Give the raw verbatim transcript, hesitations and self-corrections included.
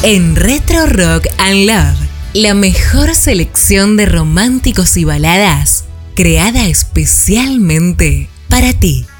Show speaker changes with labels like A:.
A: En Retro Rock and Love, la mejor selección de románticos y baladas creada especialmente para ti.